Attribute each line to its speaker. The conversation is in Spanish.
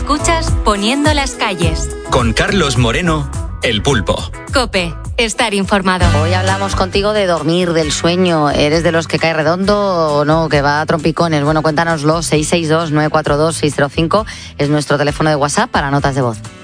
Speaker 1: Escuchas Poniendo las calles.
Speaker 2: Con Carlos Moreno, El Pulpo.
Speaker 1: COPE. Estar informado.
Speaker 3: Hoy hablamos contigo de dormir, del sueño. ¿Eres de los que cae redondo o no, que va a trompicones? Bueno, cuéntanoslo. 662-942-605 es nuestro teléfono de WhatsApp para notas de voz.